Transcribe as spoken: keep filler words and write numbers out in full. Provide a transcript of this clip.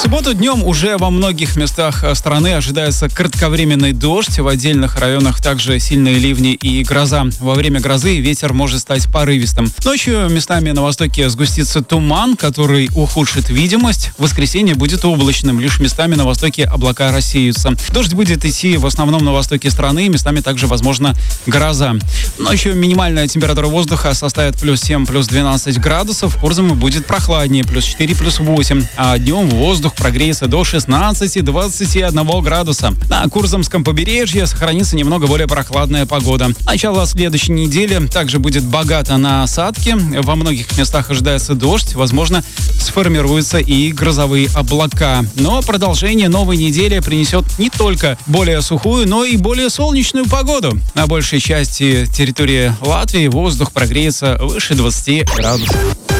субботу днем уже во многих местах страны ожидается кратковременный дождь. В отдельных районах также сильные ливни и гроза. Во время грозы ветер может стать порывистым. Ночью местами на востоке сгустится туман, который ухудшит видимость. В воскресенье будет облачным. Лишь местами на востоке облака рассеются. Дождь будет идти в основном на востоке страны. Местами также возможна гроза. Ночью минимальная температура воздуха составит плюс семь, плюс двенадцать градусов. В Курзаме будет прохладнее, плюс четыре, плюс восемь. А днем воздух прогреется до шестнадцати-двадцати одного градуса. На Курзамском побережье сохранится немного более прохладная погода. Начало следующей недели также будет богато на осадки. Во многих местах ожидается дождь. Возможно, сформируются и грозовые облака. Но продолжение новой недели принесет не только более сухую, но и более солнечную погоду. На большей части территории Латвии воздух прогреется выше двадцати градусов.